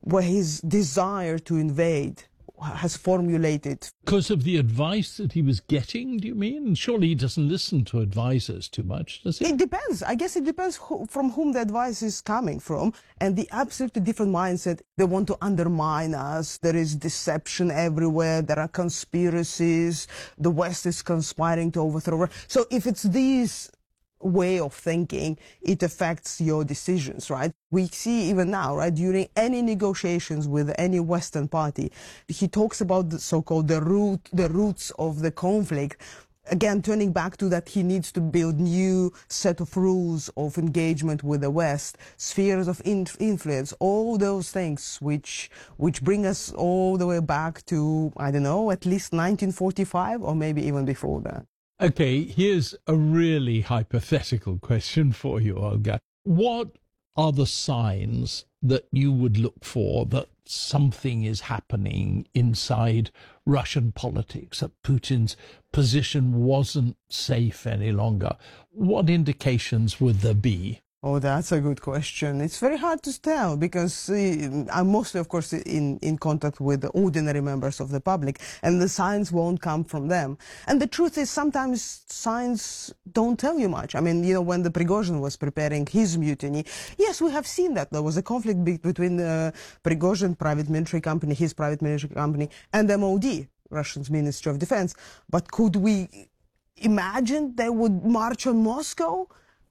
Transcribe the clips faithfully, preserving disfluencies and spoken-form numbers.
where his desire to invade has formulated. Because of the advice that he was getting, do you mean? Surely he doesn't listen to advisors too much, does he? It depends. I guess it depends who, from whom the advice is coming from, and the absolutely different mindset. They want to undermine us. There is deception everywhere. There are conspiracies. The West is conspiring to overthrow. So if it's these way of thinking, it affects your decisions, right? We see even now, right, during any negotiations with any Western party, he talks about the so-called the root, the roots of the conflict. Again, turning back to that, he needs to build new set of rules of engagement with the West, spheres of in influence, all those things which which bring us all the way back to, I don't know, at least nineteen forty-five or maybe even before that. Okay, here's a really hypothetical question for you, Olga. What are the signs that you would look for that something is happening inside Russian politics, that Putin's position wasn't safe any longer? What indications would there be? Oh, that's a good question. It's very hard to tell because uh, I'm mostly, of course, in, in contact with the ordinary members of the public, and the signs won't come from them. And the truth is, sometimes signs don't tell you much. I mean, you know, when the Prigozhin was preparing his mutiny, yes, we have seen that. There was a conflict be between the Prigozhin private military company, his private military company, and M O D, Russia's Ministry of Defense. But could we imagine they would march on Moscow?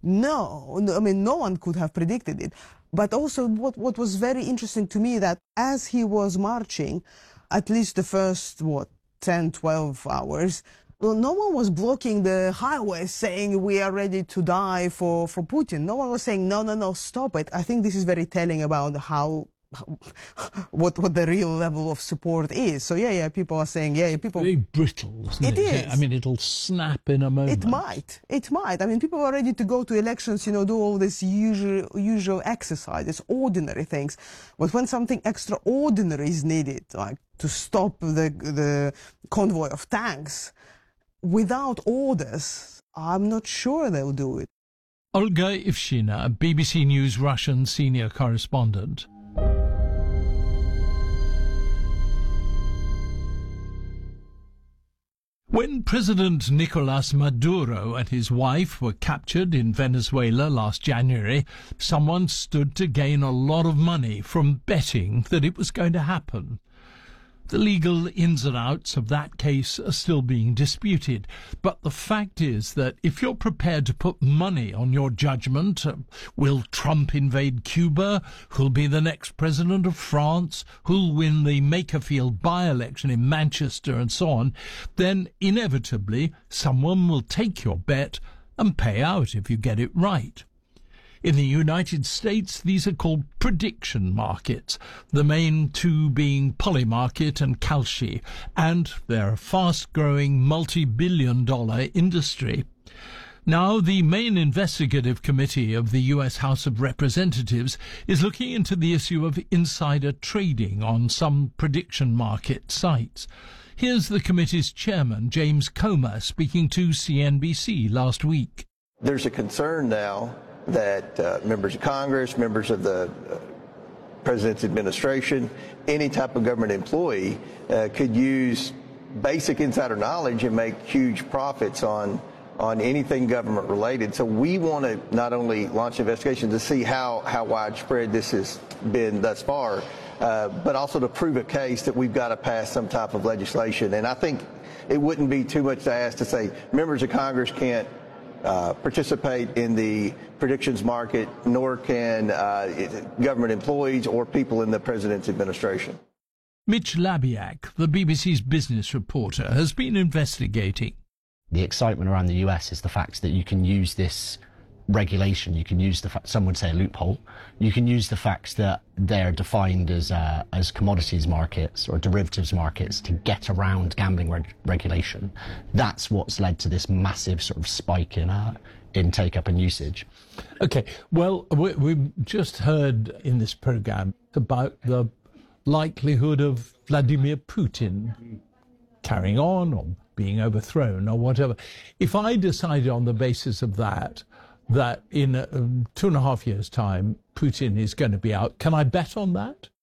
No, I mean, no one could have predicted it. But also what, what was very interesting to me, that as he was marching, at least the first, what, ten, twelve hours, well, no one was blocking the highway saying we are ready to die for, for Putin. No one was saying, no, no, no, stop it. I think this is very telling about how what what the real level of support is. So yeah, yeah, people are saying, yeah, people. Very brittle, isn't it? It is. I mean, it'll snap in a moment. It might. It might. I mean, people are ready to go to elections, you know, do all this usual usual exercises, ordinary things. But when something extraordinary is needed, like to stop the the convoy of tanks, without orders, I'm not sure they'll do it. Olga Ivshina, B B C News Russian senior correspondent. When President Nicolas Maduro and his wife were captured in Venezuela last January, someone stood to gain a lot of money from betting that it was going to happen. The legal ins and outs of that case are still being disputed, but the fact is that if you're prepared to put money on your judgment, uh, will Trump invade Cuba, who'll be the next president of France, who'll win the Makerfield by-election in Manchester and so on, then inevitably someone will take your bet and pay out if you get it right. In the United States, these are called prediction markets, the main two being Polymarket and Kalshi, and they're a fast-growing multi-billion dollar industry. Now, the main investigative committee of the U S House of Representatives is looking into the issue of insider trading on some prediction market sites. Here's the committee's chairman, James Comer, speaking to C N B C last week. There's a concern now that uh, members of Congress, members of the uh, President's administration, any type of government employee uh, could use basic insider knowledge and make huge profits on on anything government related. So we want to not only launch investigations to see how, how widespread this has been thus far, uh, but also to prove a case that we've got to pass some type of legislation. And I think it wouldn't be too much to ask to say members of Congress can't Uh, participate in the predictions market, nor can uh, government employees or people in the president's administration. Mitch Labiak, the B B C's business reporter, has been investigating. The excitement around the U S is the fact that you can use this regulation, you can use the fact, some would say a loophole, you can use the fact that they're defined as uh, as commodities markets or derivatives markets to get around gambling reg regulation. That's what's led to this massive sort of spike in uh, in take-up and usage. Okay, well, we, we've just heard in this program about the likelihood of Vladimir Putin carrying on or being overthrown or whatever. If I decided on the basis of that, that in um, two and a half years' time, Putin is going to be out, can I bet on that?